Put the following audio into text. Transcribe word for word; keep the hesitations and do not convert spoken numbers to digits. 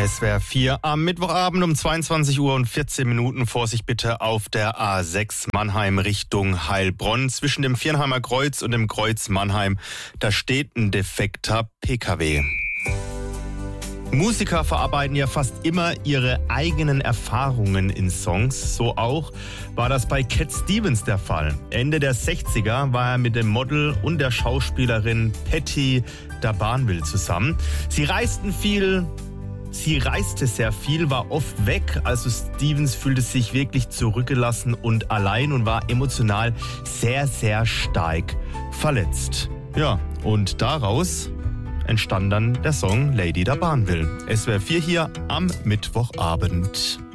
S W R vier am Mittwochabend um zweiundzwanzig Uhr und vierzehn Minuten. Vorsicht bitte auf der A sechs Mannheim Richtung Heilbronn. Zwischen dem Viernheimer Kreuz und dem Kreuz Mannheim, da steht ein defekter P K W. Musiker verarbeiten ja fast immer ihre eigenen Erfahrungen in Songs. So auch war das bei Cat Stevens der Fall. Ende der sechziger war er mit dem Model und der Schauspielerin Patti D'Banville zusammen. Sie reisten viel, sie reiste sehr viel, war oft weg. Also Stevens fühlte sich wirklich zurückgelassen und allein und war emotional sehr, sehr stark verletzt. Ja, und daraus entstand dann der Song Lady D'Banville. S W R vier hier am Mittwochabend.